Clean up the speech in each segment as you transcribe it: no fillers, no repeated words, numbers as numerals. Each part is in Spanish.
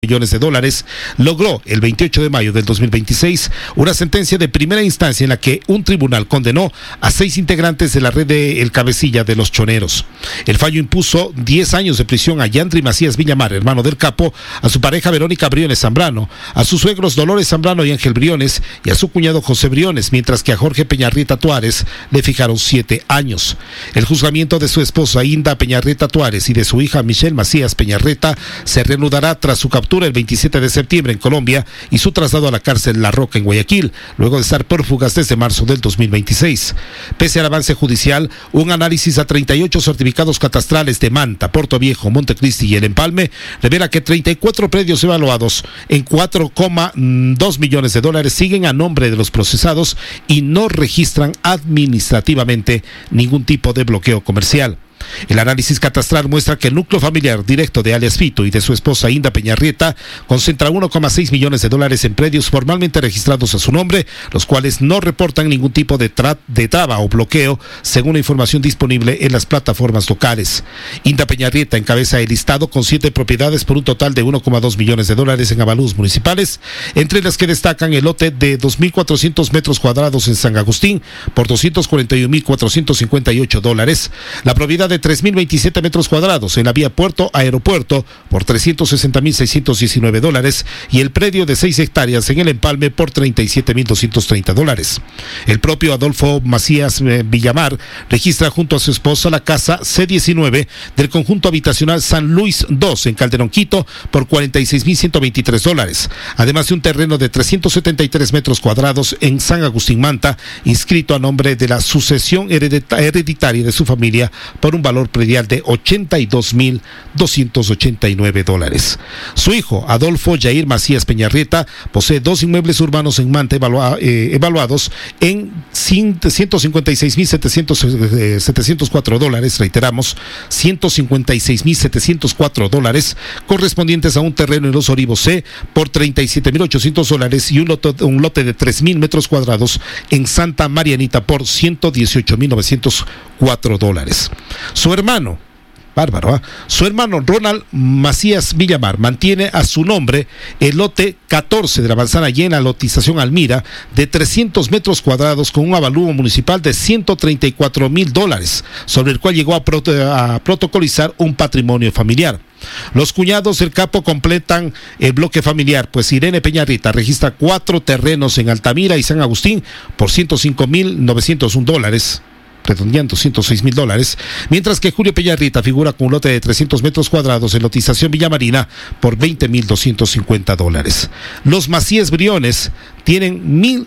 millones de dólares, logró el 28 de mayo del 2026 una sentencia de primera instancia en la que un tribunal condenó a 6 integrantes de la red de El Cabecilla de los Choneros. El fallo impuso 10 años de prisión a Yandri Macías Villamar, hermano del capo, a su pareja Verónica Briones Zambrano, a sus suegros Dolores Zambrano y Ángel Briones y a su cuñado José Briones, mientras que a Jorge Peñarrieta Tuárez le fijaron 7 años. El juzgamiento de su esposa Inda Peñarrieta Tuárez y de su hija Michelle Macías Peñarrieta se reanudará tras su captura el 27 de septiembre en Colombia y su traslado a la cárcel La Roca en Guayaquil, luego de estar prófugas desde marzo del 2026. Pese al avance judicial, un análisis a 38 certificados catastrales de Manta, Puerto Viejo, Montecristi y El Empalme revela que 34 predios evaluados en 4,2 millones de dólares siguen a nombre de los procesados y no registran administrativamente ningún tipo de bloqueo comercial. El análisis catastral muestra que el núcleo familiar directo de alias Fito y de su esposa Inda Peñarrieta concentra 1,6 millones de dólares en predios formalmente registrados a su nombre, los cuales no reportan ningún tipo de traba o bloqueo, según la información disponible en las plataformas locales. Inda Peñarrieta encabeza el listado con 7 propiedades por un total de 1,2 millones de dólares en avalúos municipales, entre las que destacan el lote de 2.400 metros cuadrados en San Agustín por $241,458, la propiedad de 3.027 metros cuadrados en la vía Puerto-Aeropuerto por $360,619 y el predio de 6 hectáreas en El Empalme por $37,230. El propio Adolfo Macías Villamar registra junto a su esposa la casa C19 del conjunto habitacional San Luis II en Calderón, Quito por $46,123, además de un terreno de 373 metros cuadrados en San Agustín Manta, inscrito a nombre de la sucesión hereditaria de su familia por un valor predial de $82,289. Su hijo, Adolfo Yair Macías Peñarrieta, posee 2 inmuebles urbanos en Manta evaluados en $156,704, reiteramos, $156,704, correspondientes a un terreno en Los Olivos C por $37,800 y un lote de 3.000 metros cuadrados en Santa Marianita por $118,904. Su hermano, su hermano Ronald Macías Villamar mantiene a su nombre el lote 14 de la Manzana Llena, lotización Almira, de 300 metros cuadrados con un avalúo municipal de $134,000, sobre el cual llegó a protocolizar un patrimonio familiar. Los cuñados del capo completan el bloque familiar, pues Irene Peñarrieta registra 4 terrenos en Altamira y San Agustín por $105,901, redondeando $106,000, mientras que Julio Peñarrieta figura con un lote de 300 metros cuadrados en lotización Villamarina por $20,250. Los Macías Briones tienen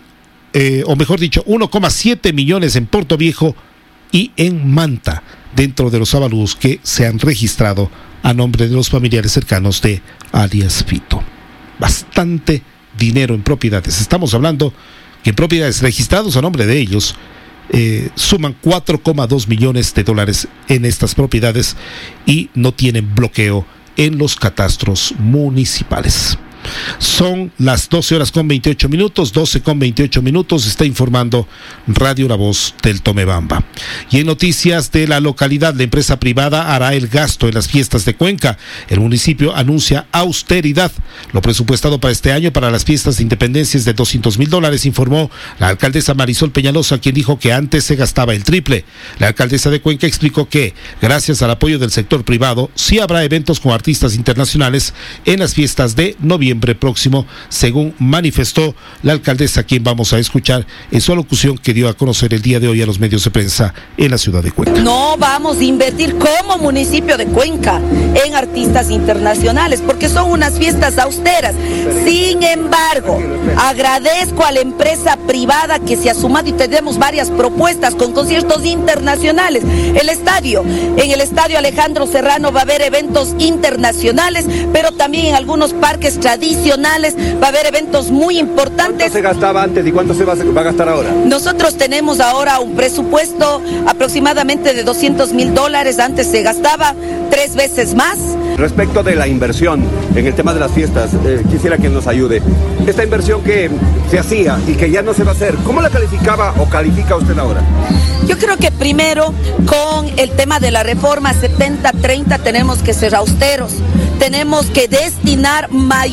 1,7 millones en Puerto Viejo y en Manta, dentro de los avalúos que se han registrado a nombre de los familiares cercanos de alias Fito. Bastante dinero en propiedades. Estamos hablando que en propiedades registrados a nombre de ellos suman $4,2 millones en estas propiedades y no tienen bloqueo en los catastros municipales. Son las 12:28, 12:28, está informando Radio La Voz del Tomebamba. Y en noticias de la localidad, la empresa privada hará el gasto en las fiestas de Cuenca. El municipio anuncia austeridad. Lo presupuestado para este año para las fiestas de independencia es de $200,000, informó la alcaldesa Marisol Peñalosa, quien dijo que antes se gastaba el triple. La alcaldesa de Cuenca explicó que, gracias al apoyo del sector privado, sí habrá eventos con artistas internacionales en las fiestas de noviembre próximo, según manifestó la alcaldesa, quien vamos a escuchar en su alocución que dio a conocer el día de hoy a los medios de prensa en la ciudad de Cuenca. No vamos a invertir como municipio de Cuenca en artistas internacionales porque son unas fiestas austeras. Sin embargo, agradezco a la empresa privada que se ha sumado y tenemos varias propuestas con conciertos internacionales. En el estadio Alejandro Serrano va a haber eventos internacionales, pero también en algunos parques tradicionales va a haber eventos muy importantes. ¿Cuánto se gastaba antes y cuánto se va a gastar ahora? Nosotros tenemos ahora un presupuesto aproximadamente de $200,000, antes se gastaba 3 veces más. Respecto de la inversión en el tema de las fiestas, quisiera que nos ayude. Esta inversión que se hacía y que ya no se va a hacer, ¿cómo la calificaba o califica usted ahora? Yo creo que primero con el tema de la reforma 70-30 tenemos que ser austeros, tenemos que destinar mayor